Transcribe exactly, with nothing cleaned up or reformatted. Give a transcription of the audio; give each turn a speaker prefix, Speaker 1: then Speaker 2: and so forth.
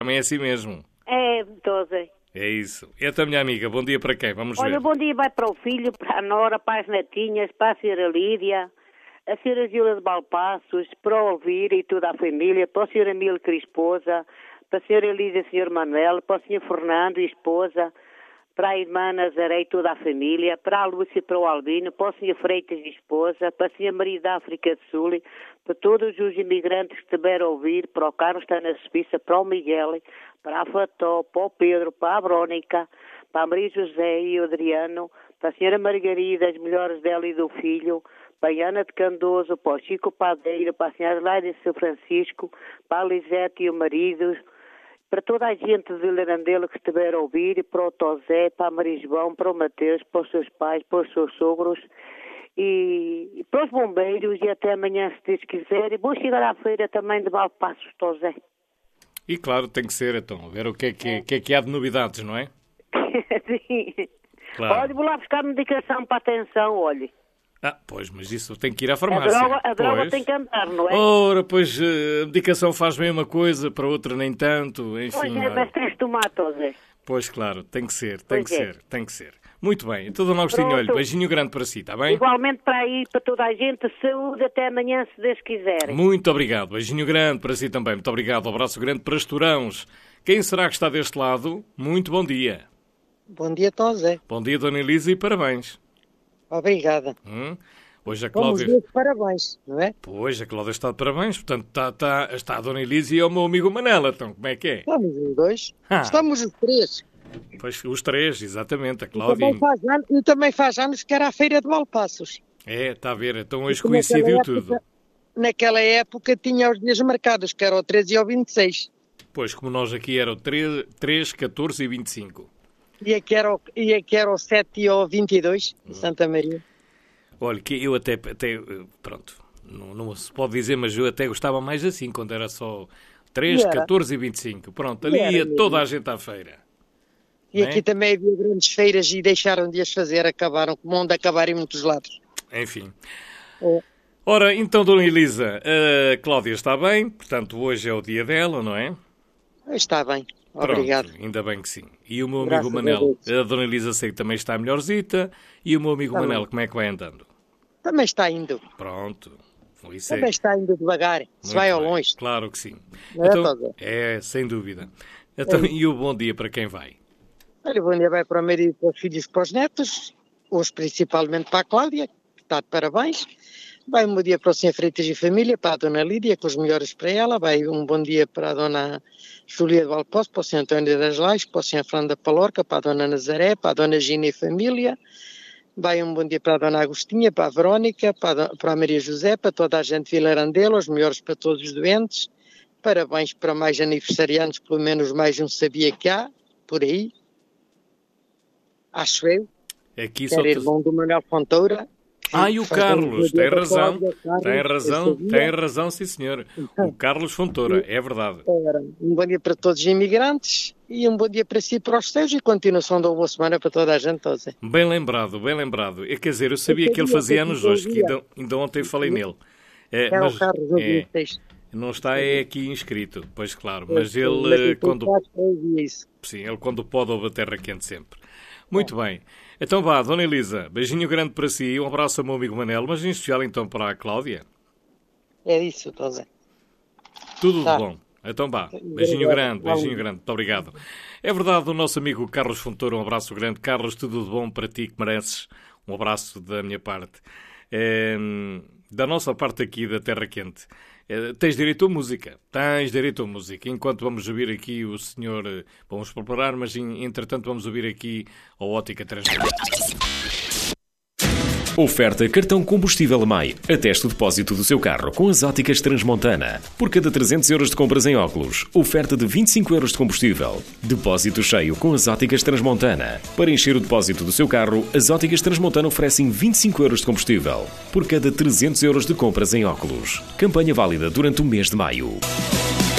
Speaker 1: Também é assim mesmo.
Speaker 2: É, doze.
Speaker 1: É isso. E a tua minha amiga, bom dia para quem? Vamos
Speaker 2: Olha,
Speaker 1: ver.
Speaker 2: bom dia vai para o filho, para a nora, para as netinhas, para a senhora Lídia, a senhora Gila de Balpassos, para o Elvira e toda a família, para o senhor Amílcar e esposa, para a senhora Elisa e o senhor Manuel, para o senhor Fernando e esposa, para a irmã Nazaré e toda a família, para a Lúcia e para o Albino, para o senhor Freitas e esposa, para a senhora Maria da África do Sul, para todos os imigrantes que estiveram a ouvir, para o Carlos que está na Suíça, para o Miguel, para a Fató, para o Pedro, para a Verónica, para a Maria José e o Adriano, para a senhora Margarida, as melhores dela e do filho, para a Ana de Candoso, para o Chico Padeiro, para a senhora Ládia e São Francisco, para a Lisete e o marido, para toda a gente de Vilarandela que estiver a ouvir, e para o Tosé, para a Maria João, para o Mateus, para os seus pais, para os seus sogros, e, e para os bombeiros, e até amanhã, se Deus quiser. E vou chegar à feira também de Valpassos, Tosé.
Speaker 1: E claro, tem que ser, então, ver o que é que, é. Que, é que há de novidades, não é?
Speaker 2: Sim.
Speaker 1: Claro.
Speaker 2: Olha, vou lá buscar medicação para a atenção, olhe.
Speaker 1: Ah, pois, mas isso tem que ir à farmácia.
Speaker 2: A droga, a droga
Speaker 1: pois.
Speaker 2: tem que andar, não é?
Speaker 1: Ora, pois, a medicação faz bem uma coisa, para outra nem tanto, enfim.
Speaker 2: Pois é,
Speaker 1: olha.
Speaker 2: mas tens de tomar, Tosé.
Speaker 1: Pois, claro, tem que ser, tem
Speaker 2: Pois
Speaker 1: que
Speaker 2: é.
Speaker 1: ser, tem que ser. Muito bem, então, Dona Agostinho,
Speaker 2: Pronto.
Speaker 1: olha, beijinho grande para si, está bem?
Speaker 2: Igualmente para aí, para toda a gente, saúde até amanhã, se Deus quiser.
Speaker 1: Muito obrigado, beijinho grande para si também, muito obrigado, um abraço grande para Estorãos. Quem será que está deste lado? Muito bom dia.
Speaker 3: Bom dia, Tosé.
Speaker 1: Bom dia, Dona Elisa, e parabéns.
Speaker 3: Obrigada.
Speaker 1: Hum? Hoje a
Speaker 3: Vamos
Speaker 1: Cláudia...
Speaker 3: dizer parabéns, não é?
Speaker 1: Pois, a Cláudia está de parabéns, portanto está, está, está a Dona Elisa e é o meu amigo Manela, então como é que é?
Speaker 3: Estamos os dois.
Speaker 1: Ah.
Speaker 3: Estamos os três.
Speaker 1: Pois, os três, exatamente, a
Speaker 3: E
Speaker 1: Cláudia...
Speaker 3: também, faz anos, e também faz anos que era a Feira de Valpassos.
Speaker 1: É, está a ver, então hoje
Speaker 3: E naquela
Speaker 1: coincidiu
Speaker 3: época-
Speaker 1: tudo.
Speaker 3: Naquela época tinha os dias marcados, que era o treze e o vinte e seis.
Speaker 1: Pois, como nós aqui era o três, catorze e vinte e cinco.
Speaker 3: E aqui era o, e aqui era o sete e o vinte e dois, em Santa Maria.
Speaker 1: Olha, que eu até, até pronto, não, não se pode dizer, mas eu até gostava mais assim, quando era só três,
Speaker 3: E era.
Speaker 1: catorze e vinte e cinco. Pronto,
Speaker 3: E
Speaker 1: ali
Speaker 3: era
Speaker 1: ia
Speaker 3: mesmo.
Speaker 1: toda a gente à feira.
Speaker 3: E
Speaker 1: Não é?
Speaker 3: aqui também havia grandes feiras e deixaram de as fazer, acabaram, como onde acabar em muitos lados.
Speaker 1: Enfim.
Speaker 3: É.
Speaker 1: Ora, então, Dona Elisa, a Cláudia está bem, portanto, hoje é o dia dela, não é?
Speaker 3: Está bem,
Speaker 1: Pronto,
Speaker 3: obrigado.
Speaker 1: ainda bem que sim. E o meu
Speaker 3: Graças
Speaker 1: amigo
Speaker 3: a
Speaker 1: Manel,
Speaker 3: Deus.
Speaker 1: a Dona Elisa sei que também está melhorzita, e o meu amigo
Speaker 3: Tá
Speaker 1: Manel,
Speaker 3: bem.
Speaker 1: como é que vai andando?
Speaker 3: Também está indo,
Speaker 1: Pronto. Isso é.
Speaker 3: também está indo devagar, se
Speaker 1: Muito
Speaker 3: vai ao
Speaker 1: bem.
Speaker 3: longe.
Speaker 1: Claro que sim.
Speaker 3: Não é,
Speaker 1: Então,
Speaker 3: Toga?
Speaker 1: é, sem dúvida. Então, e o bom dia para quem vai?
Speaker 3: Olha, bom dia vai para o marido, para os filhos e para os netos, hoje principalmente para a Cláudia, que está de parabéns. Vai um bom dia para o senhor Freitas e família, para a Dona Lídia, com os melhores para ela. Vai um bom dia para a Dona Júlia de Valpós, para o senhor António das Lajes, para o senhor Fernando da Palorca, para a Dona Nazaré, para a Dona Gina e família. Vai um bom dia para a Dona Agostinha, para a Verónica, para a, do- para a Maria José, para toda a gente de Vilarandela, os melhores para todos os doentes. Parabéns para mais aniversariantes, pelo menos mais um sabia que há, por aí. Acho eu.
Speaker 1: Aqui
Speaker 3: Que
Speaker 1: só
Speaker 3: era
Speaker 1: te...
Speaker 3: irmão do Manuel Fontoura.
Speaker 1: Ah, e o
Speaker 3: Faz
Speaker 1: Carlos,
Speaker 3: um
Speaker 1: tem
Speaker 3: dia da
Speaker 1: razão,
Speaker 3: Cláudia, Carlos,
Speaker 1: tem
Speaker 3: eu
Speaker 1: razão,
Speaker 3: sabia.
Speaker 1: tem razão, sim senhor. O Carlos Fontoura, é verdade.
Speaker 3: Ora, um bom dia para todos os imigrantes e um bom dia para si e para os seus e continuação de uma boa semana para toda a gente. Todos.
Speaker 1: Bem lembrado, bem lembrado. É, quer dizer, eu sabia
Speaker 3: Eu
Speaker 1: que ele
Speaker 3: sabia
Speaker 1: fazia
Speaker 3: que
Speaker 1: anos
Speaker 3: ele
Speaker 1: hoje, que
Speaker 3: fazia.
Speaker 1: ainda, ainda ontem falei nele. É,
Speaker 3: É
Speaker 1: mas,
Speaker 3: o Carlos,
Speaker 1: é,
Speaker 3: o texto.
Speaker 1: não está é aqui inscrito, pois claro, mas ele quando,
Speaker 3: Isso.
Speaker 1: sim, ele quando pode ouve a terra quente sempre. Muito bem. Então vá, Dona Elisa, beijinho grande para si, um abraço ao meu amigo Manel, mas em especial então para a Cláudia.
Speaker 3: É isso, Tosa.
Speaker 1: Tudo
Speaker 3: Tá.
Speaker 1: de bom. Então vá, beijinho grande, beijinho grande, muito obrigado. É verdade, o nosso amigo Carlos Fontoura, um abraço grande. Carlos, tudo de bom para ti que mereces. Um abraço da minha parte. É, da nossa parte aqui da Terra Quente. É, tens direito a música, tens direito a música. Enquanto vamos ouvir aqui o senhor, vamos preparar, mas entretanto vamos ouvir aqui a Ótica Transmutana.
Speaker 4: Oferta cartão combustível MAI. Ateste o depósito do seu carro com as Óticas Transmontana. Por cada trezentos euros de compras em óculos, oferta de vinte e cinco euros de combustível. Depósito cheio com as Óticas Transmontana. Para encher o depósito do seu carro, as Óticas Transmontana oferecem vinte e cinco euros de combustível por cada trezentos euros de compras em óculos. Campanha válida durante o mês de maio.